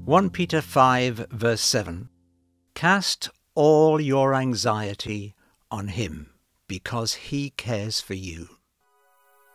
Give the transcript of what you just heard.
1 Peter 5 verse 7. Cast all your anxiety on him, because he cares for you.